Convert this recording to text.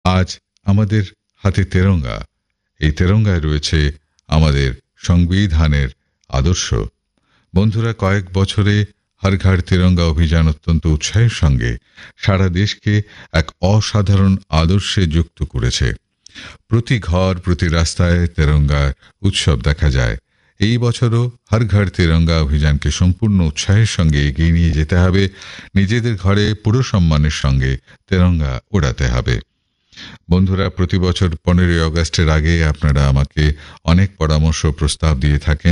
আজ আমাদের হাতে তেরঙ্গা। এই তেরঙ্গায় রয়েছে আমাদের সংবিধানের আদর্শ। বন্ধুরা, কয়েক বছরে হর ঘর তিরঙ্গা অভিযান অত্যন্ত উৎসাহের সঙ্গে সারা দেশকে এক অসাধারণ আদর্শে যুক্ত করেছে। প্রতি ঘর, প্রতি রাস্তায় তেরঙ্গা উৎসব দেখা যায়। এই বছরও হর ঘর তিরঙ্গা অভিযানকে সম্পূর্ণ উৎসাহের সঙ্গে এগিয়ে নিয়ে যেতে হবে। নিজেদের ঘরে পুরো সম্মানের সঙ্গে তেরঙ্গা ওড়াতে হবে। বন্ধুরা, প্রতি বছর 15ই আগস্টের আগে আপনারা আমাকে অনেক পরামর্শ প্রস্তাব দিয়ে থাকেন।